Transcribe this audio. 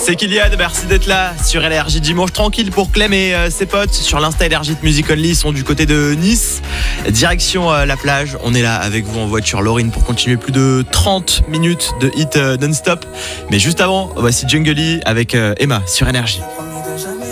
C'est Kylian, merci d'être là sur LRJ. Dimanche tranquille pour Clem et ses potes sur l'Insta LRJ de Music Only. Ils sont du côté de Nice, direction la plage. On est là avec vous en voiture, Laurine, pour continuer plus de 30 minutes de hit non-stop. Mais juste avant, voici Jungly avec Emma sur LRJ.